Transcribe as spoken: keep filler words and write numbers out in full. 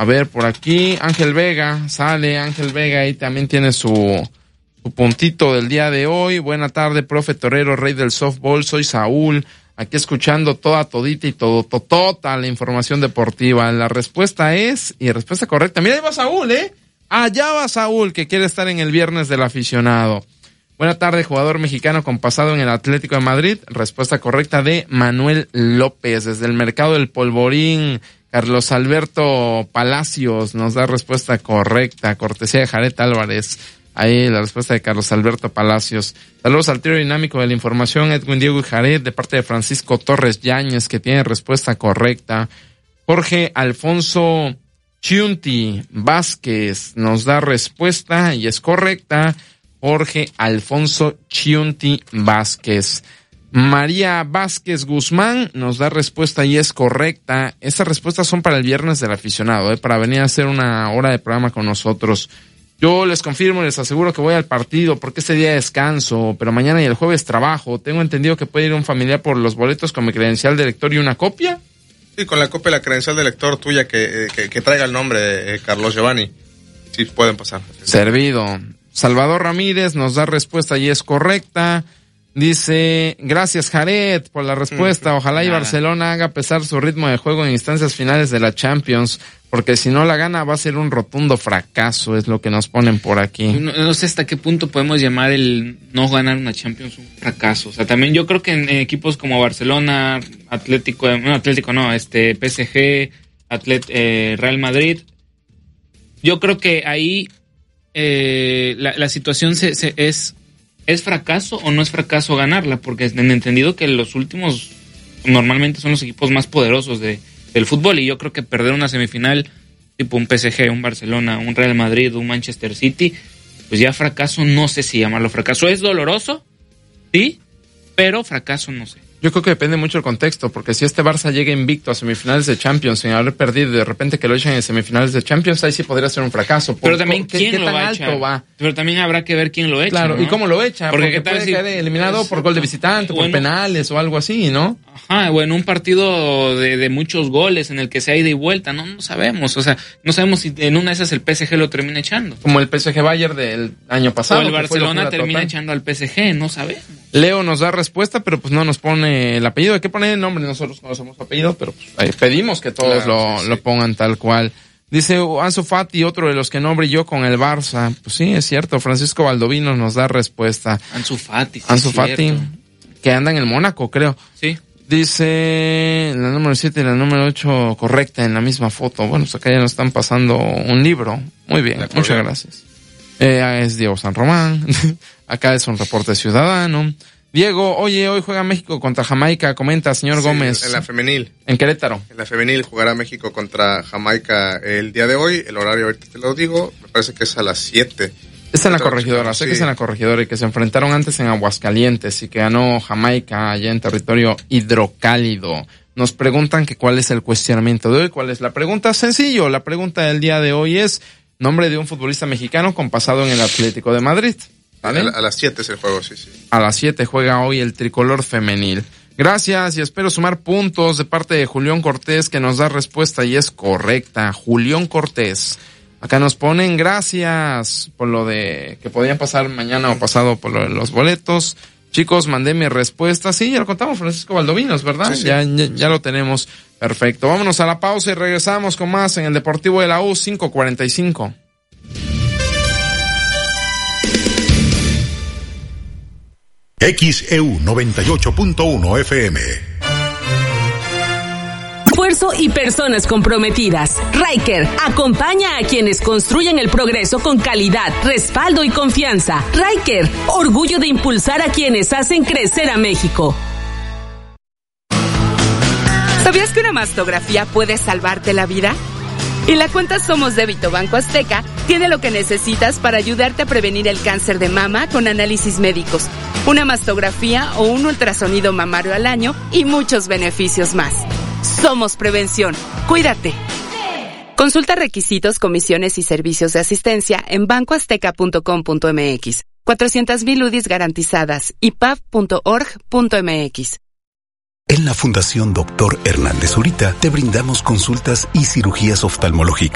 A ver, por aquí, Ángel Vega, sale Ángel Vega y también tiene su, su puntito del día de hoy. Buena tarde, profe Torero, rey del softball, soy Saúl, aquí escuchando toda todita y todo, totota la información deportiva. La respuesta es, y respuesta correcta, mira ahí va Saúl, ¿eh? Allá va Saúl, que quiere estar en el viernes del aficionado. Buena tarde, jugador mexicano con pasado en el Atlético de Madrid. Respuesta correcta de Manuel López, desde el mercado del Polvorín. Carlos Alberto Palacios nos da respuesta correcta, cortesía de Jared Álvarez. Ahí la respuesta de Carlos Alberto Palacios. Saludos al trío dinámico de la información, Edwin, Diego y Jared, de parte de Francisco Torres Yáñez, que tiene respuesta correcta. Jorge Alfonso Chiunti Vázquez nos da respuesta y es correcta. Jorge Alfonso Chiunti Vázquez. María Vázquez Guzmán nos da respuesta y es correcta. Estas respuestas son para el viernes del aficionado, ¿eh? Para venir a hacer una hora de programa con nosotros. Yo les confirmo y les aseguro que voy al partido porque este día descanso, pero mañana y el jueves trabajo. Tengo entendido que puede ir un familiar por los boletos con mi credencial de lector y una copia. Sí, con la copia de la credencial de lector tuya que, que, que traiga el nombre de Carlos Giovanni. Sí, pueden pasar. Servido. Salvador Ramírez nos da respuesta y es correcta. Dice, gracias Jared por la respuesta. Ojalá y Nada. Barcelona haga pesar su ritmo de juego en instancias finales de la Champions, porque si no la gana va a ser un rotundo fracaso, es lo que nos ponen por aquí. No, no sé hasta qué punto podemos llamar el no ganar una Champions un fracaso. O sea, también yo creo que en, en equipos como Barcelona, Atlético, no, Atlético no, este P S G, Atlet, eh, Real Madrid, yo creo que ahí eh, la, la situación se, se es ¿es fracaso o no es fracaso ganarla? Porque han entendido que los últimos normalmente son los equipos más poderosos de, del fútbol, y yo creo que perder una semifinal tipo un P S G, un Barcelona, un Real Madrid, un Manchester City, pues ya fracaso, no sé si llamarlo fracaso. Es doloroso, sí, pero fracaso no sé. Yo creo que depende mucho del contexto, porque si este Barça llega invicto a semifinales de Champions sin haber perdido y de repente que lo echen en semifinales de Champions, ahí sí podría ser un fracaso. Pero también ¿qué, quién qué lo tan va a alto echar? Va? Pero también habrá que ver quién lo echa. Claro, ¿no? ¿y cómo lo echa? Porque, porque puede si, quedar eliminado por gol de visitante, bueno, por penales o algo así, ¿no? Ajá, bueno, un partido de, de muchos goles en el que se ha ida y vuelta, no, no sabemos, o sea, no sabemos si en una de esas el P S G lo termina echando. Como el P S G Bayern del año pasado. O el Barcelona termina total. echando al P S G, no sabemos. Leo nos da respuesta, pero pues no nos pone el apellido. Hay que poner el nombre, nosotros conocemos apellido, pero pues, ahí pedimos que todos claro, lo, sí, sí. lo pongan tal cual. Dice Ansu Fati, otro de los que no brilló con el Barça. Pues sí, es cierto, Francisco Valdovinos nos da respuesta. Ansu Fati. Sí, Ansu Fati, que anda en el Mónaco, creo. Sí. Dice la número siete y la número ocho correcta en la misma foto. Bueno, pues acá ya nos están pasando un libro. Muy bien, muchas bien. gracias. Eh, es Diego San Román. Acá es un reporte ciudadano. Diego, oye, hoy juega México contra Jamaica, comenta, señor sí, Gómez. En la femenil. En Querétaro. En la femenil jugará México contra Jamaica el día de hoy. El horario ahorita te lo digo, me parece que es a las siete. Es en la corregidora, sé sí. que es en la corregidora y que se enfrentaron antes en Aguascalientes y que ganó Jamaica allá en territorio hidrocálido. Nos preguntan que cuál es el cuestionamiento de hoy, cuál es la pregunta. Sencillo, la pregunta del día de hoy es nombre de un futbolista mexicano con pasado en el Atlético de Madrid. ¿Vale? A, a las siete es el juego, sí, sí. A las siete juega hoy el tricolor femenil. Gracias y espero sumar puntos de parte de Julián Cortés, que nos da respuesta y es correcta. Julián Cortés. Acá nos ponen gracias por lo de que podían pasar mañana o pasado por lo de los boletos. Chicos, mandé mi respuesta. Sí, ya lo contamos, Francisco Valdovinos, ¿verdad? Sí, sí. Ya, ya, ya lo tenemos. Perfecto. Vámonos a la pausa y regresamos con más en el Deportivo de la U cinco cuarenta y cinco. X E U noventa y ocho punto uno F M. Esfuerzo y personas comprometidas. Ryker acompaña a quienes construyen el progreso con calidad, respaldo y confianza. Ryker, orgullo de impulsar a quienes hacen crecer a México. ¿Sabías que una mastografía puede salvarte la vida? Y la cuenta Somos Débito Banco Azteca tiene lo que necesitas para ayudarte a prevenir el cáncer de mama con análisis médicos, una mastografía o un ultrasonido mamario al año y muchos beneficios más. Somos Prevención. Cuídate. Consulta requisitos, comisiones y servicios de asistencia en banco azteca punto com punto m x. cuatrocientas mil U D Is garantizadas. I P A F punto org punto m x. En la Fundación Doctor Hernández Zurita te brindamos consultas y cirugías oftalmológicas